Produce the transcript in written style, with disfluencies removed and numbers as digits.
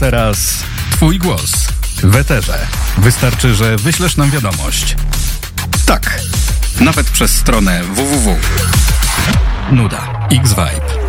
teraz twój głos w eterze. Wystarczy, że wyślesz nam wiadomość. Tak, nawet przez stronę www. Nuda X-Vibe.